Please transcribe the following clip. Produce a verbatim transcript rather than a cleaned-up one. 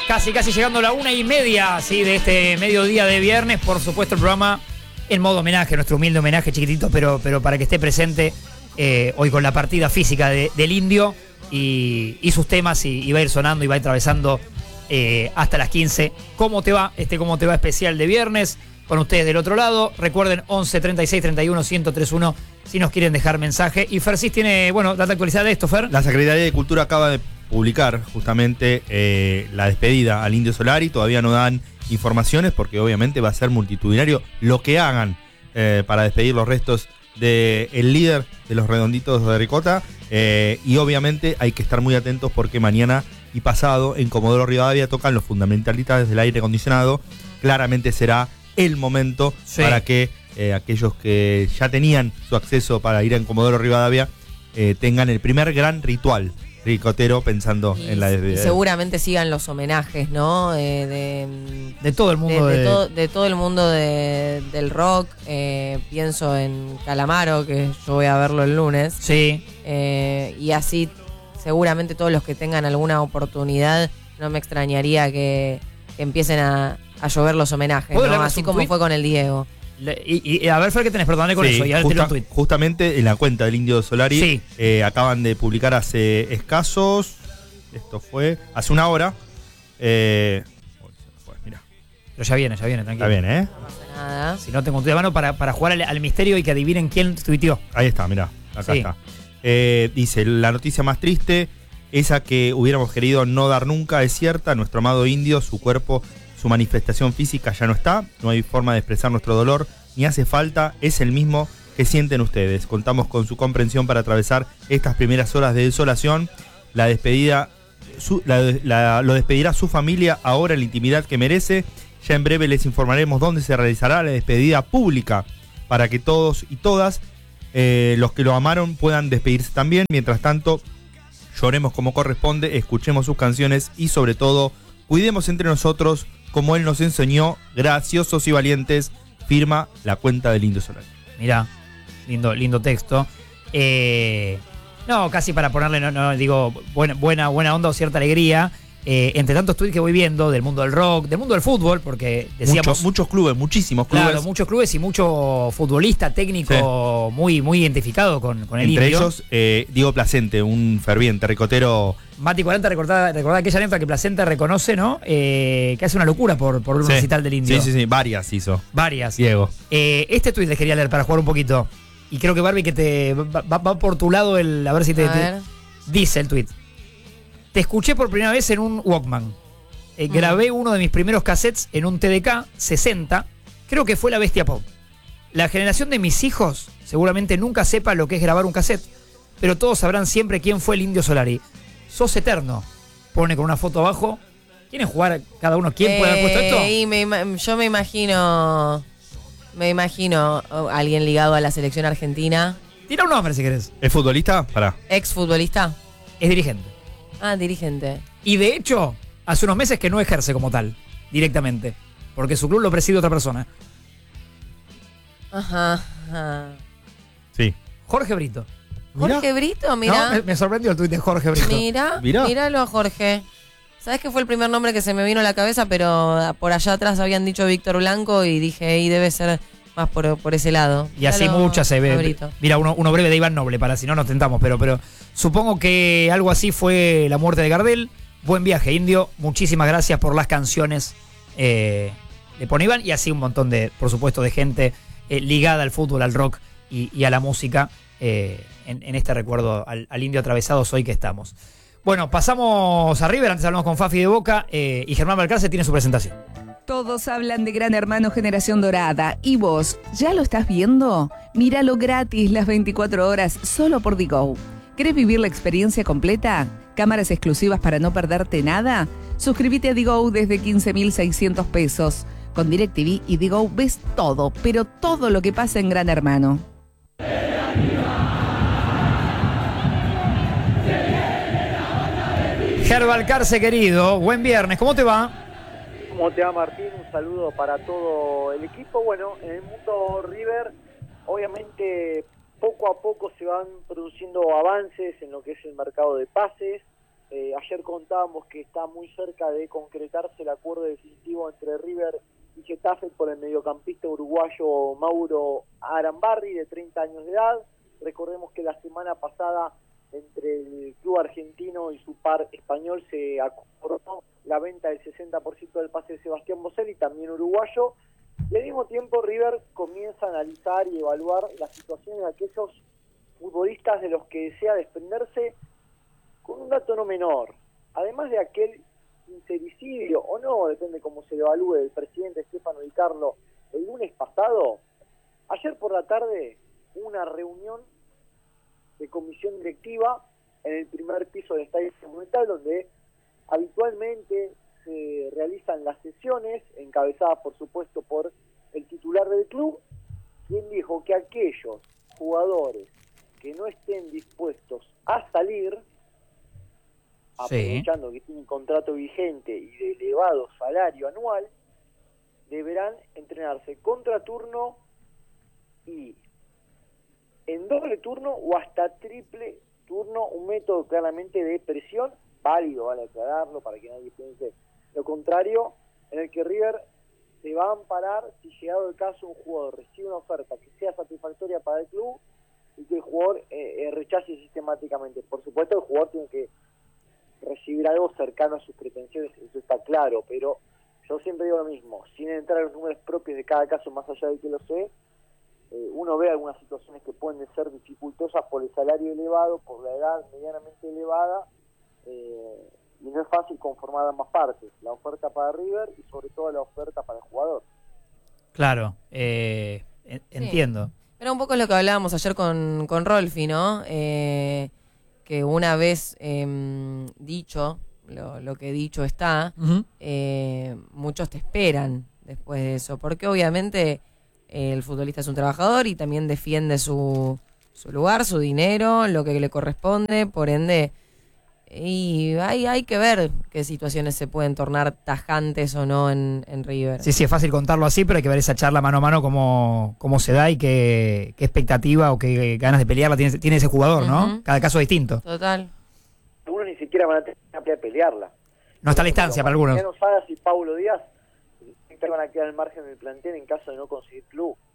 Casi, casi llegando a la una y media, ¿sí? De este mediodía de viernes. Por supuesto, el programa en modo homenaje, nuestro humilde homenaje chiquitito, pero, pero para que esté presente eh, hoy con la partida física de, del Indio y, y sus temas, y, y va a ir sonando y va a ir atravesando eh, hasta las quince. ¿Cómo te va? Este ¿Cómo te va? Especial de viernes, con ustedes del otro lado. Recuerden, once, treinta y seis, treinta y uno, ciento tres uno, si nos quieren dejar mensaje. Y Fercis tiene, bueno, data actualizada de esto, Fer. La Secretaría de Cultura acaba de publicar justamente eh, la despedida al Indio Solari. Todavía no dan informaciones porque obviamente va a ser multitudinario lo que hagan eh, para despedir los restos del líder de los Redonditos de Ricota, eh, y obviamente hay que estar muy atentos porque mañana y pasado en Comodoro Rivadavia tocan los fundamentalistas del aire acondicionado. Claramente será el momento sí. para que eh, aquellos que ya tenían su acceso para ir en Comodoro Rivadavia eh, tengan el primer gran ritual ricotero pensando y, en la despedida. Y seguramente sigan los homenajes, ¿no? Eh, de, de todo el mundo. De, de, de... To, de todo el mundo de, del rock. Eh, pienso en Calamaro, que yo voy a verlo el lunes. Sí. Eh, y así, seguramente todos los que tengan alguna oportunidad, no me extrañaría que, que empiecen a, a llover los homenajes, ¿no? Así como tweet? Fue con el Diego. Y, y a ver, Fer, ¿qué tenés? Perdóname con sí, eso. Y ahora justa, tweet. Justamente en la cuenta del Indio Solari sí. eh, acaban de publicar hace escasos, esto fue hace una hora. Eh, fue, mirá. Pero ya viene, ya viene, tranquilo. Ya viene, ¿eh? No pasa nada. Si no tengo un tuit de mano para, para jugar al, al misterio y que adivinen quién tuiteó. Ahí está, mirá, acá sí. está. Eh, dice, la noticia más triste, esa que hubiéramos querido no dar nunca, es cierta. Nuestro amado Indio, su cuerpo, su manifestación física ya no está, no hay forma de expresar nuestro dolor, ni hace falta, es el mismo que sienten ustedes. Contamos con su comprensión para atravesar estas primeras horas de desolación. La despedida, su, la, la, lo despedirá su familia ahora en la intimidad que merece. Ya en breve les informaremos dónde se realizará la despedida pública para que todos y todas eh, los que lo amaron puedan despedirse también. Mientras tanto, lloremos como corresponde, escuchemos sus canciones y sobre todo, cuidemos entre nosotros como él nos enseñó, graciosos y valientes, firma la cuenta del Indio Solari. Mirá, lindo, lindo texto. Eh, no, casi para ponerle, no, no digo, buena, buena, buena onda o cierta alegría. Eh, entre tantos tweets que voy viendo del mundo del rock, del mundo del fútbol, porque decíamos... Muchos, muchos clubes, muchísimos clubes. Claro, muchos clubes y mucho futbolista técnico sí. muy, muy identificado con, con el Entre Indio. ellos, eh, Diego Placente, un ferviente ricotero. Mati cuarenta, recordaba, recordaba aquella anécdota que Placente reconoce, ¿no? Eh, que hace una locura por, por un sí. recital del Indio. Sí, sí, sí, varias hizo. Varias. Diego. Eh, este tweet les quería leer para jugar un poquito. Y creo que Barbie que te va, va por tu lado el... A ver si te... A ver. te dice el tweet. Te escuché por primera vez en un Walkman. Eh, mm. Grabé uno de mis primeros cassettes en un T D K sesenta. Creo que fue La Bestia Pop. La generación de mis hijos seguramente nunca sepa lo que es grabar un cassette, pero todos sabrán siempre quién fue el Indio Solari. Sos eterno. Pone con una foto abajo. ¿Quieren jugar cada uno? ¿Quién eh, puede haber puesto esto? Y me, yo me imagino... Me imagino alguien ligado a la selección argentina. Tira un nombre si querés. ¿Es futbolista? Pará. ¿Ex futbolista? Es dirigente. Ah, dirigente. Y de hecho, hace unos meses que no ejerce como tal, directamente. Porque su club lo preside otra persona. Ajá. ajá. Sí. Jorge Brito. ¿Jorge Brito? Mira. No, me, me sorprendió el tuit de Jorge Brito. Mira, Mirá. Míralo a Jorge. ¿Sabes que fue el primer nombre que se me vino a la cabeza? Pero por allá atrás habían dicho Víctor Blanco y dije, y debe ser más por, por ese lado. Y así muchas se ve. Mira, uno, uno breve de Iván Noble, para si no nos tentamos, pero, pero supongo que algo así fue la muerte de Gardel. Buen viaje, Indio. Muchísimas gracias por las canciones. Eh, le pone Iván y así un montón de, por supuesto, de gente eh, ligada al fútbol, al rock y, y a la música eh, en, en este recuerdo al, al Indio Atravesados hoy que estamos. Bueno, pasamos a River, antes hablamos con Fafi de Boca eh, y Germán Balcarce tiene su presentación. Todos hablan de Gran Hermano Generación Dorada. ¿Y vos, ya lo estás viendo? Míralo gratis las veinticuatro horas solo por Digo. ¿Querés vivir la experiencia completa? ¿Cámaras exclusivas para no perderte nada? Suscríbete a Digo desde quince mil seiscientos pesos. Con DirecTV y Digo ves todo, pero todo lo que pasa en Gran Hermano. Ger Balcarce, querido, buen viernes, ¿cómo te va? ¿Cómo te va, Martín? Un saludo para todo el equipo. Bueno, en el mundo River, obviamente poco a poco se van produciendo avances en lo que es el mercado de pases. Eh, ayer contábamos que está muy cerca de concretarse el acuerdo definitivo entre River y Getafe por el mediocampista uruguayo Mauro Arambarri, de treinta años de edad. Recordemos que la semana pasada entre el club argentino y su par español se acordó la venta del sesenta por ciento del pase de Sebastián Boselli, también uruguayo, y al mismo tiempo River comienza a analizar y evaluar la situación de aquellos futbolistas de los que desea desprenderse, con un dato no menor. Además de aquel sincericidio, o no, depende cómo se lo evalúe, del presidente Stefano Di Carlo el lunes pasado, ayer por la tarde hubo una reunión de comisión directiva en el primer piso del Estadio Monumental, donde habitualmente se realizan las sesiones, encabezadas por supuesto por el titular del club, quien dijo que aquellos jugadores que no estén dispuestos a salir, aprovechando sí. que tienen contrato vigente y de elevado salario anual, deberán entrenarse contra turno y en doble turno o hasta triple turno, un método claramente de presión, válido, vale aclararlo para que nadie piense lo contrario, en el que River se va a amparar si llegado el caso un jugador recibe una oferta que sea satisfactoria para el club y que el jugador eh, eh, rechace sistemáticamente. Por supuesto el jugador tiene que recibir algo cercano a sus pretensiones, eso está claro, pero yo siempre digo lo mismo, sin entrar en los números propios de cada caso, más allá de que lo sé, eh, uno ve algunas situaciones que pueden ser dificultosas por el salario elevado, por la edad medianamente elevada, eh, y no es fácil conformar ambas partes, la oferta para River y sobre todo la oferta para el jugador. Claro, eh, en, sí. entiendo. Pero un poco es lo que hablábamos ayer con, con Rolfi, ¿no? Eh, que una vez eh, dicho, lo, lo que dicho está, uh-huh. eh, muchos te esperan después de eso, porque obviamente eh, el futbolista es un trabajador y también defiende su, su lugar, su dinero, lo que le corresponde, por ende, y hay, hay que ver qué situaciones se pueden tornar tajantes o no en, en River. Sí, sí, es fácil contarlo así, pero hay que ver esa charla mano a mano cómo, cómo se da y qué, qué expectativa o qué ganas de pelearla tiene, tiene ese jugador, ¿no? Uh-huh. Cada caso es distinto. Total. Algunos ni siquiera van a tener que pelearla. No está a la instancia para algunos. Salas y Paulo Díaz van a quedar al margen del plantel en caso de no conseguir club.